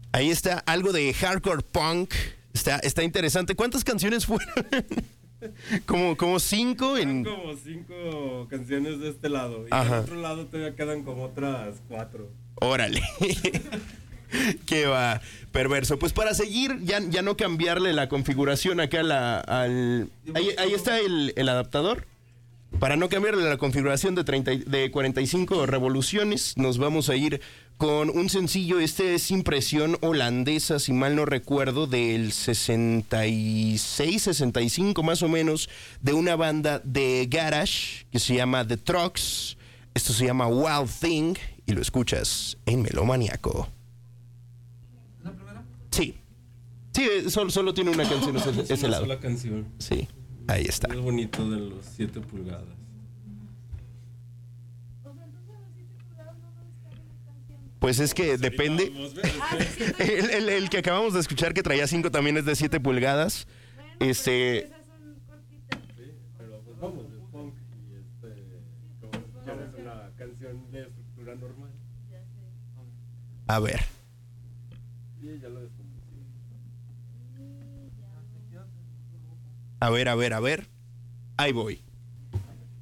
Ahí está algo de hardcore punk. Está interesante. ¿Cuántas canciones fueron? como 5 en... Como 5 canciones de este lado. Y Ajá. del otro lado todavía quedan como otras 4. Órale. Qué va, perverso. Pues para seguir, ya no cambiarle la configuración acá ahí está el adaptador. Para no cambiarle la configuración de 45 revoluciones, nos vamos a ir con un sencillo. Este es impresión holandesa, si mal no recuerdo, del 66, 65 más o menos, de una banda de garage que se llama The Trucks. Esto se llama Wild Thing y lo escuchas en Melomaniaco. ¿La primera? Sí. Sí, solo tiene una canción ese lado. Una sola canción. Sí, ahí está. Es bonito de los 7 pulgadas. Pues es que depende. El que acabamos de escuchar que traía 5 también es de 7 pulgadas. Esas son cortitas. Sí, pero pues vamos, es punk y como quieres una canción de estructura normal. Ya sé. A ver. Y ya lo descompuse. A ver. Ahí voy.